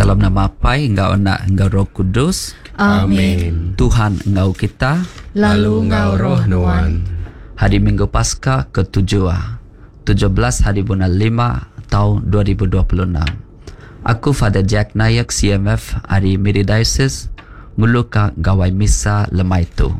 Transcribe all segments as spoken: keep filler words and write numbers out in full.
Dalam nama Pai, Engkau Anak, Engkau Roh Kudus. Amin. Tuhan Engkau kita, lalu Engkau Roh Nuan. Hari Minggu Paskah ketujuh, tujuh belas hari bulan lima tahun dua ribu dua puluh enam. Aku Father Jack Nayak C M F Ari Miri Diocese nguluka gawai misa lemai tu.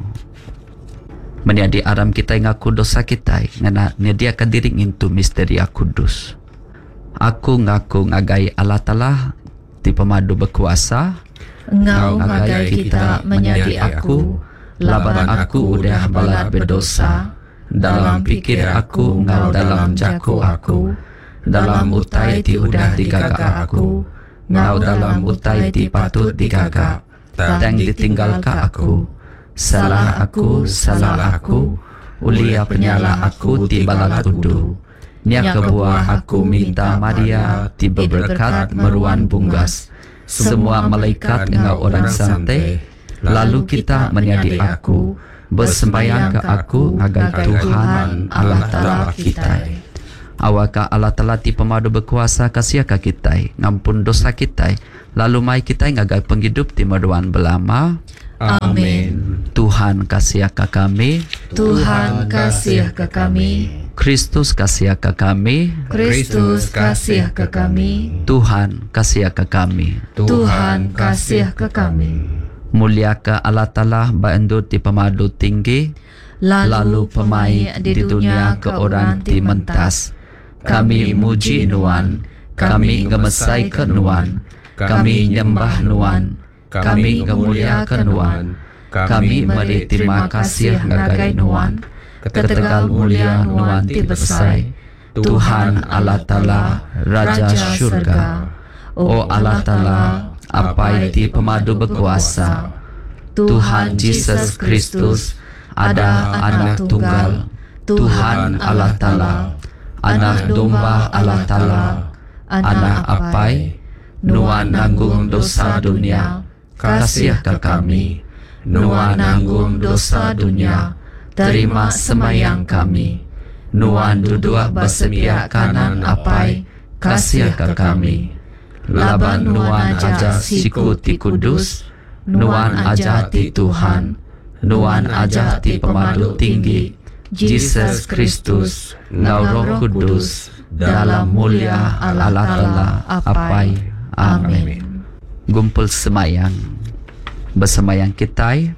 Meniadi aram kita ngaku dosa kita, ngana nyediakan diri into misteri kudus. Aku ngaku ngagai Allah Ta'ala di pemadu berkuasa. Engkau ngagai kita menjadi aku, laban aku udah balat berdosa. Dalam pikir aku, engkau dalam jaku aku. Dalam utai ti udah digagak aku. Engkau dalam utai ti patut digagak. Tang ditinggalkan aku. Salah aku, salah aku. Ulia penyala aku ti balat udu. Nia kebuah aku minta Maria tiba berkat meruan bunggas. Semua malaikat engkau orang santai. Lalu kita menjadi aku, bersembayang ke aku agar Tuhan Allah Ta'ala kita. Awaka Allah Ta'ala ti pemadu berkuasa kasih ka kita, ngampun dosa kita. Lalu mai kita ngagai penghidup ti meruan belama. Amin. Tuhan kasih ka kami. Tuhan kasih ke kami. Kristus kasih ke kami. Kristus kasih ke kami. Tuhan kasih ke kami. Tuhan kasih ke kami. Mulia ke Allah Ta'ala baendu ti pemadu tinggi. Lalu pemai di dunia ke orang ti mentas. Kami muji Nuan. Kami gemesai ke Nuan. Kami nyembah Nuan. Kami gemuliakan Nuan. Kami beri terima kasih ngagai Nuan. Ketegal mulia Nuan ti besai. Tuhan Allah Ta'ala Raja Syurga. O Allah Ta'ala, apa ti pemadu berkuasa. Tuhan Yesus Kristus ada anak tunggal. Tuhan Allah Ta'ala, anak domba Allah Ta'ala, anak apai, Nuan nanggung dosa dunia. Kasih ke kami. Nuan nanggung dosa dunia. Terima semayang kami. Nuan duduk bersedia kanan apai. Kasih ke kami. Laban Nuan aja siku ti kudus. Nuan aja ti Tuhan. Nuan aja ti pemadu tinggi. Yesus Kristus, Engkau Roh Kudus, dalam mulia Allah Ta'ala apai. Amin. Gumpul semayang. Bersemayang kita.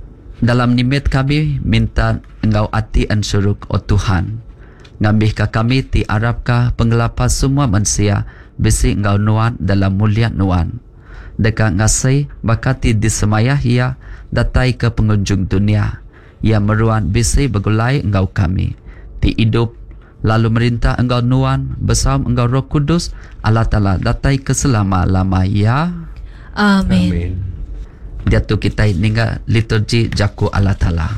Dalam nimit kami minta Engkau ati ansuruk o Tuhan. Ngambih ka kami ti Arab ka pengelapa semua manusia bisi Engkau Nuan dalam mulia Nuan. Deka ngasih bakati disemayah ia datai ke pengunjung dunia. Ia meruan bisi begulai Engkau kami. Ti hidup lalu merintah Engkau Nuan bersama Engkau Roh Kudus Allah Ta'ala datai ke selama-lama ya. Amin. Amin. Jatuh kita hingga liturgi jaku Allah Ta'ala.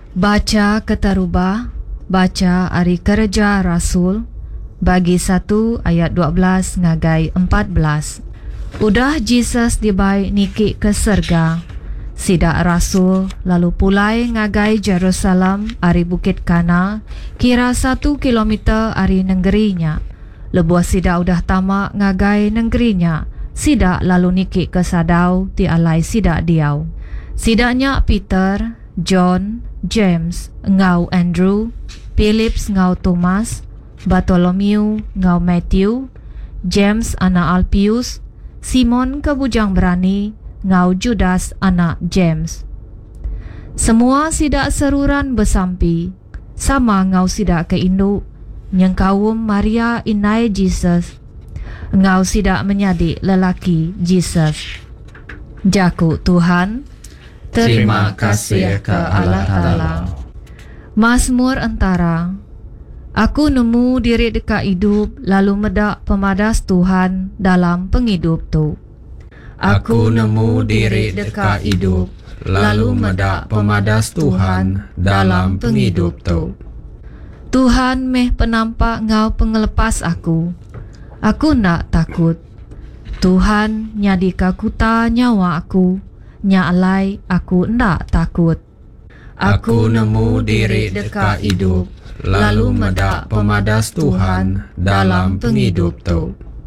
Baca ketarubah, baca Ari Kerja Rasul, bagi satu ayat dua belas ngagai empat belas. Udah Jesus dibai niki ke serga. Sidak Rasul lalu pulai ngagai Jerusalem Ari Bukit Kana, kira satu kilometer Ari nenggerinya. Lebuah sidak udah tamak ngagai nenggerinya. Sidak lalu niki ke sadau ti alai sidak diau. Sidaknya Peter, John, James, ngau Andrew, Philips ngau Thomas, Bartholomew ngau Matthew, James anak Alpius, Simon kebujang berani ngau Judas anak James. Semua sidak seruran bersampi, sama ngau sidak ke induk, nyengkawum Maria inai Jesus. Engkau sidak menjadi lelaki Jesus. Jaku Tuhan, terima kasih ke Allah Ta'ala. Mazmur antara. Aku nemu diri dekat hidup, lalu medak pemadas Tuhan dalam penghidup tu. Aku nemu diri dekat hidup, lalu medak pemadas Tuhan dalam penghidup tu. Tuhan meh penampak ngau pengelepas aku. Aku nak takut. Tuhan nyadi kakuta nyawa aku. Nyalai aku ndak takut. Aku nemu diri dekat hidup, lalu medak pemadas Tuhan dalam penghidup tu.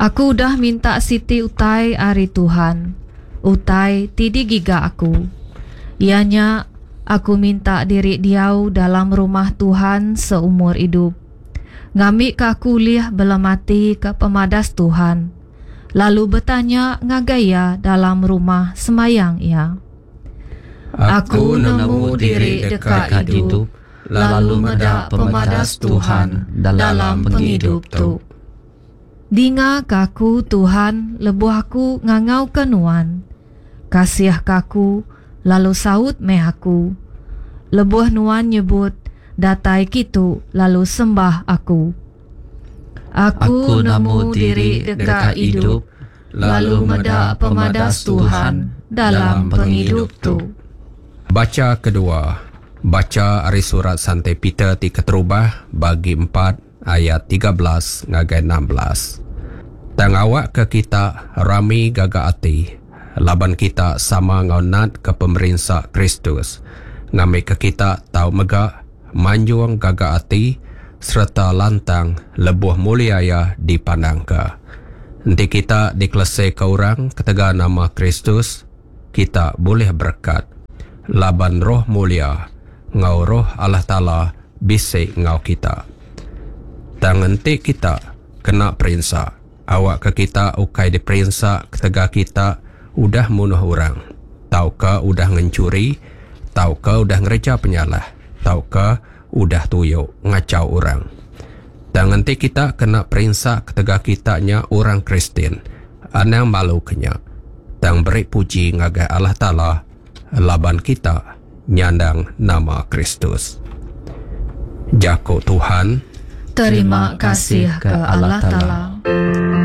Aku dah minta Siti utai ari Tuhan. Utai tidi giga aku. Ianya aku minta diri diau dalam rumah Tuhan seumur hidup. Ngamik ka kuliah bela mati ke pemadas Tuhan. Lalu bertanya ngagaya dalam rumah semayang ia. Aku nemu diri dekat hidup, lalu meda pemadas Tuhan dalam penghidup tu. Dinga kaku Tuhan lebuh aku ngangau kenuan. Kasih kaku lalu saut meh aku. Lebuh nuan nyebut datai kitu lalu sembah aku. Aku nemu diri dekat hidup, lalu meda pemadas Tuhan dalam penghidup tu. Baca kedua. Baca ari surat Santai Peter ti keterubah bagi empat ayat tiga belas ngagai enam belas. Tang awak ke kita rami gaga ati. Laban kita sama ngaunat ke pemerintah Kristus. Ngami ke kita tau megak, manjuang gaga ati, serta lantang lebuh muliaya dipandang ke. Nanti kita diklase ke orang ketega nama Kristus, kita boleh berkat. Laban roh mulia, ngau roh Allah Ta'ala bisik ngau kita. Dan nanti kita kena perintah. Awak ke kita ukai diperintah ketega kita udah munuh orang. Taukah udah ngencuri, taukah udah ngereja penyalah, taukah udah tuyuk ngacau orang. Dan nanti kita kena perintah ketega kitanya orang Kristen. Anang malu kenya. Dan beri puji ngagai Allah Ta'ala. Laban kita nyandang nama Kristus. Jako Tuhan, Terima kasih ke Allah Ta'ala.